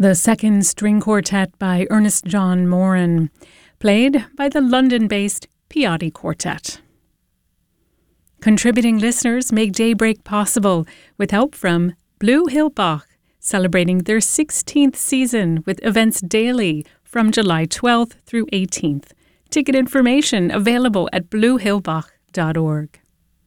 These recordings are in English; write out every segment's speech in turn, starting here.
The Second String Quartet by Ernest John Moran, played by the London-based Piatti Quartet. Contributing listeners make Daybreak possible with help from Blue Hill Bach, celebrating their 16th season with events daily from July 12th through 18th. Ticket information available at bluehillbach.org.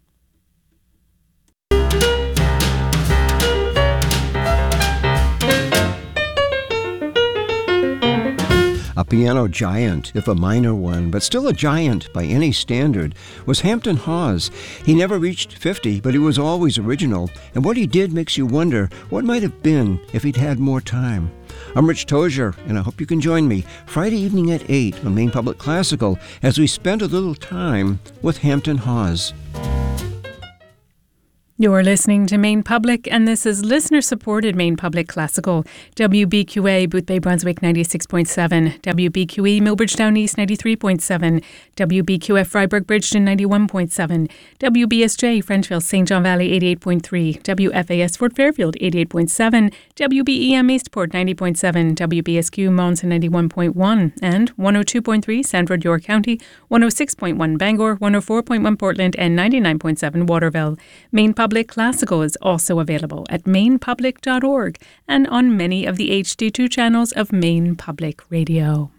A piano giant, if a minor one, but still a giant by any standard, was Hampton Hawes. He never reached 50, but he was always original, and what he did makes you wonder what might have been if he'd had more time. I'm Rich Tozier, and I hope you can join me Friday evening at 8 on Maine Public Classical as we spend a little time with Hampton Hawes. You're listening to Maine Public, and this is listener-supported Maine Public Classical. WBQA, Boothbay Brunswick 96.7, WBQE, Millbridgetown East 93.7, WBQF Freiburg Bridgeton 91.7, WBSJ Frenchville St. John Valley 88.3, WFAS Fort Fairfield 88.7, WBEM Eastport 90.7, WBSQ Monson 91.1, and 102.3 Sandford York County, 106.1 Bangor, 104.1 Portland, and 99.7 Waterville. Maine Public Classical is also available at mainepublic.org and on many of the HD2 channels of Maine Public Radio.